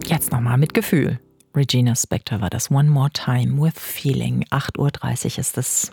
Jetzt nochmal mit Gefühl. Regina Spektor war das One More Time with Feeling. 8:30 Uhr ist es.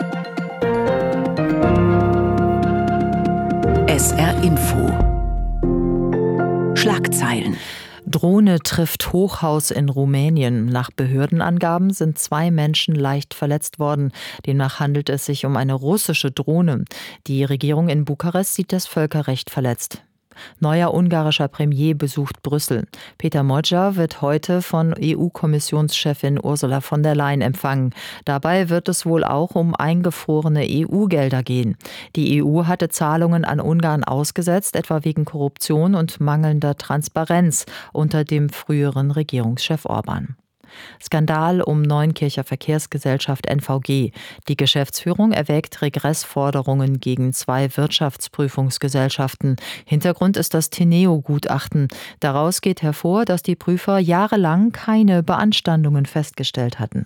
SR Info. Schlagzeilen. Drohne trifft Hochhaus in Rumänien. Nach Behördenangaben sind 2 Menschen leicht verletzt worden. Demnach handelt es sich um eine russische Drohne. Die Regierung in Bukarest sieht das Völkerrecht verletzt. Neuer ungarischer Premier besucht Brüssel. Peter Modjar wird heute von EU-Kommissionschefin Ursula von der Leyen empfangen. Dabei wird es wohl auch um eingefrorene EU-Gelder gehen. Die EU hatte Zahlungen an Ungarn ausgesetzt, etwa wegen Korruption und mangelnder Transparenz unter dem früheren Regierungschef Orban. Skandal um Neunkircher Verkehrsgesellschaft NVG. Die Geschäftsführung erwägt Regressforderungen gegen 2 Wirtschaftsprüfungsgesellschaften. Hintergrund ist das Tineo-Gutachten. Daraus geht hervor, dass die Prüfer jahrelang keine Beanstandungen festgestellt hatten.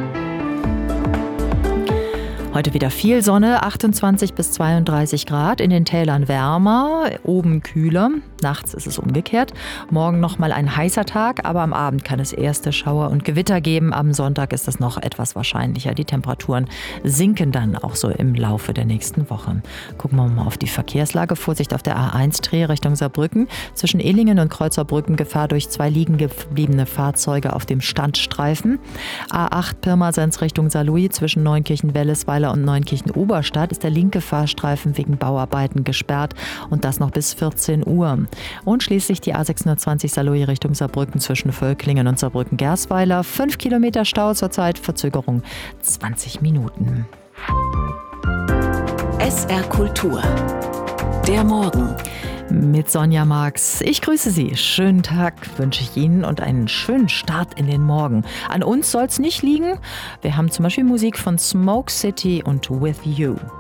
Heute wieder viel Sonne, 28 bis 32 Grad, in den Tälern wärmer, oben kühler. Nachts ist es umgekehrt. Morgen nochmal ein heißer Tag, aber am Abend kann es erste Schauer und Gewitter geben. Am Sonntag ist es noch etwas wahrscheinlicher. Die Temperaturen sinken dann auch so im Laufe der nächsten Woche. Gucken wir mal auf die Verkehrslage. Vorsicht auf der A1 Dreh Richtung Saarbrücken. Zwischen Illingen und Kreuzerbrücken Gefahr durch 2 liegen gebliebene Fahrzeuge auf dem Standstreifen. A8 Pirmasens Richtung Saarlouis zwischen Neunkirchen-Wellesweiler und Neunkirchen-Oberstadt ist der linke Fahrstreifen wegen Bauarbeiten gesperrt und das noch bis 14 Uhr. Und schließlich die A620 Saarlouis Richtung Saarbrücken zwischen Völklingen und Saarbrücken-Gersweiler. 5 Kilometer Stau zurzeit, Verzögerung 20 Minuten. SR Kultur. Der Morgen. Mit Sonja Marx. Ich grüße Sie. Schönen Tag wünsche ich Ihnen und einen schönen Start in den Morgen. An uns soll es nicht liegen. Wir haben zum Beispiel Musik von Smoke City und With You.